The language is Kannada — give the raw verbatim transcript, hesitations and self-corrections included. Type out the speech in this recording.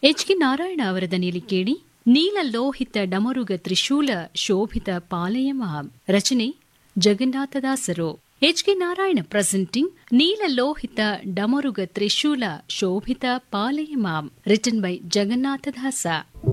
ಎಚ್ ಕೆ ನಾರಾಯಣ ಅವರ ದನಿಯಲ್ಲಿ ಕೇಳಿ ನೀಲ ಲೋಹಿತ ಡಮರುಗ ತ್ರಿಶೂಲ ಶೋಭಿತ ಪಾಲಯಮಾಂ. ರಚನೆ Jagannatha Dasaru. H K Narayana presenting Neela Lohit ಡಮರುಗ Trishula ಶೋಭಿತ ಪಾಲಯಮಾಂ, written by Jagannatha Dasa.